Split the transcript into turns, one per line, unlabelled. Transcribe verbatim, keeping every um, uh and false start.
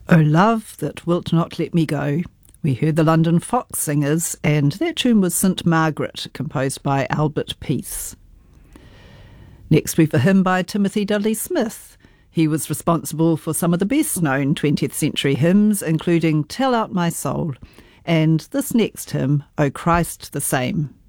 O Love That Wilt Not Let Me Go. We heard the London Fox Singers, and that tune was Saint Margaret, composed by Albert Peace. Next we've a hymn by Timothy Dudley Smith. He was responsible for some of the best-known twentieth century hymns, including Tell Out My Soul, and this next hymn, O Christ the Same.